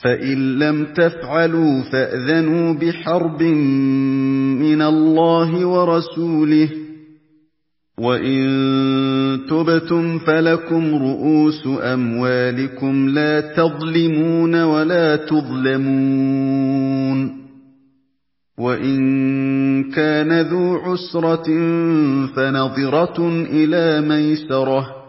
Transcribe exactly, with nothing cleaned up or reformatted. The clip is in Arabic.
فإن لم تفعلوا فأذنوا بحرب من الله ورسوله، وإن تبتم فلكم رؤوس أموالكم لا تظلمون ولا تظلمون. وإن كان ذو عسرة فنظرة إلى ميسرة،